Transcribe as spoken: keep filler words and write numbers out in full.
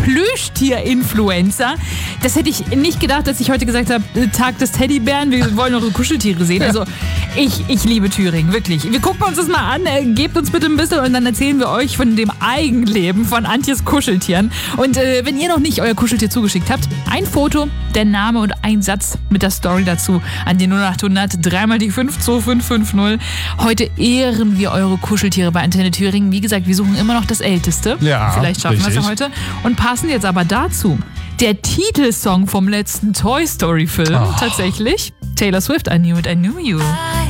Plüschtier-Influencer. Das hätte ich nicht gedacht, dass ich heute gesagt habe, Tag des Teddybären, wir wollen eure Kuscheltiere sehen. Also ich, ich liebe Thüringen, wirklich. Wir gucken uns das mal an, äh, gebt uns bitte ein bisschen und dann erzählen wir euch von dem Eigenleben von Antjes Kuscheltieren. Und äh, wenn ihr noch nicht euer Kuscheltier zugeschickt habt, ein Foto, der Name und ein Satz mit der Story dazu an die null acht hundert dreimal die fünf zwei fünf fünf null. Heute ehren wir eure Kuscheltiere bei Antenne Thüringen. Wie gesagt, wir suchen immer noch das Älteste. Ja, vielleicht schaffen wir es ja heute. Und passen jetzt aber dazu der Titelsong vom letzten Toy Story Film. Oh. Tatsächlich. Taylor Swift, I Knew It, I Knew You.